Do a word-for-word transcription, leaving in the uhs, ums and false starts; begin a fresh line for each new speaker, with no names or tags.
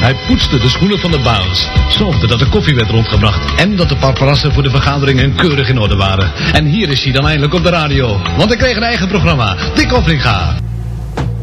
Hij poetste de schoenen van de baas, zorgde dat de koffie werd rondgebracht en dat de paparazzen voor de vergaderingen keurig in orde waren. En hier is hij dan eindelijk op de radio, want hij kreeg een eigen programma, Dick Hoffinga.